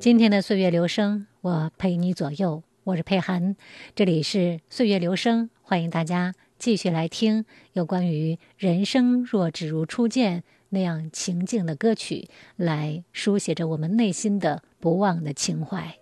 今天的岁月流声，我陪你左右，我是佩涵，这里是岁月流声，欢迎大家继续来听有关于人生若只如初见那样情境的歌曲，来书写着我们内心的不忘的情怀。